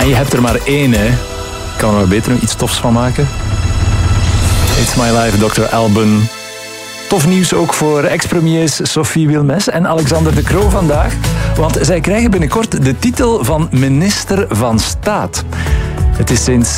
En je hebt er maar één, hè. Ik kan er maar beter nog iets tofs van maken. It's My Life, Dr. Alban. Tof nieuws ook voor ex-premiers Sophie Wilmès en Alexander De Croo vandaag. Want zij krijgen binnenkort de titel van minister van Staat. Het is sinds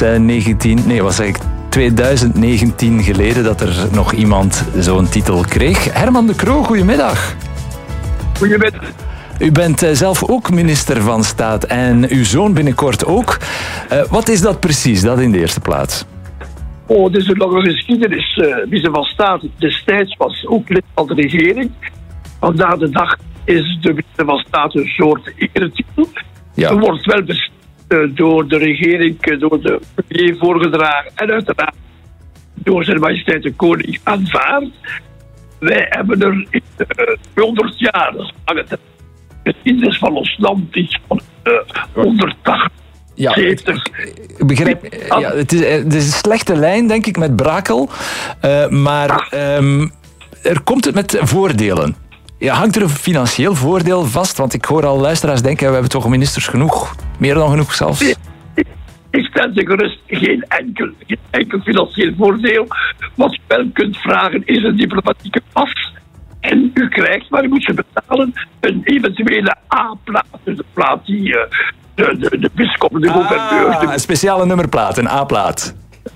2019 geleden dat er nog iemand zo'n titel kreeg. Herman De Croo, goedemiddag. Goedemiddag. U bent zelf ook minister van Staat en uw zoon binnenkort ook. Wat is dat precies, dat in de eerste plaats? Oh, het is een lange geschiedenis. Minister van Staat destijds was ook lid van de regering. Vandaag de dag is de minister van Staat een soort eretitel. Ja. Er wordt wel beslist door de regering, door de premier voorgedragen en uiteraard door zijn majesteit de koning aanvaard. Wij hebben er in 100 jaar, dat is lange tijd, geschiedenis van ons land iets van 180. Ja, ik begrijp. Ja, het is een slechte lijn, denk ik, met Brakel. Maar er komt het met voordelen. Ja, hangt er een financieel voordeel vast? Want ik hoor al luisteraars denken, we hebben toch ministers genoeg. Meer dan genoeg zelfs. Ik stel ze gerust geen enkel financieel voordeel. Wat je wel kunt vragen is een diplomatieke pas. En u krijgt, maar u moet ze betalen, een eventuele A-plaat. Dus de plaat die de bisschop, de gouverneur... Een speciale nummerplaat, een A-plaat.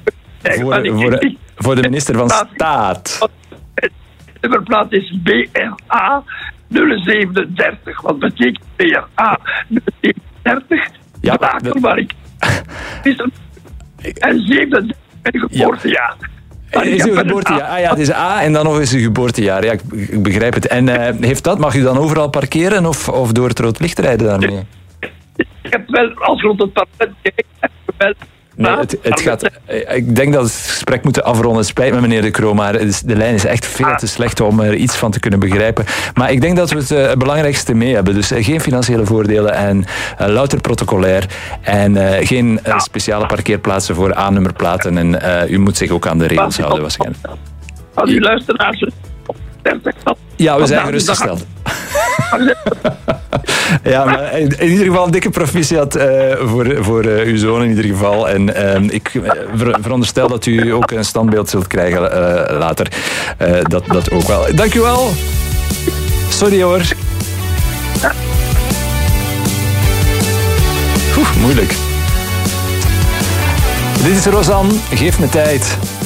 Voor de minister van Staat. De nummerplaat is BRA 037. Wat betekent BRA 037? Ja, waar ik... En 37 geboortejaar. Is uw geboortejaar? Ah ja, het is A en dan nog eens uw geboortejaar. Ja, ik begrijp het. En mag u dan overal parkeren of door het rood licht rijden daarmee? Ik heb wel, als rond het parlement kijkt, wel... Nee, het gaat... Ik denk dat we het gesprek moeten afronden. Het spijt me, meneer De Croo, maar de lijn is echt veel te slecht om er iets van te kunnen begrijpen. Maar ik denk dat we het belangrijkste mee hebben. Dus geen financiële voordelen en louter protocolair. En geen speciale parkeerplaatsen voor A-nummerplaten. En u moet zich ook aan de regels houden, waarschijnlijk. Als u luisteraars... Ja, we zijn gerustgesteld. Ja, maar in ieder geval een dikke proficiat voor uw zoon in ieder geval. En ik veronderstel dat u ook een standbeeld zult krijgen later. Dat ook wel. Dank u wel. Sorry hoor. Moeilijk. Dit is Rosanne. Geef me tijd.